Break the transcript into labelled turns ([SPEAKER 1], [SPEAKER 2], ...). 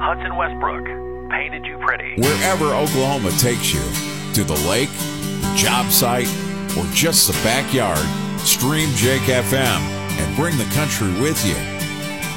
[SPEAKER 1] Hudson Westbrook, painted you pretty.
[SPEAKER 2] Wherever Oklahoma takes you, to the lake, the job site, or just the backyard, stream Jake FM and bring the country with you.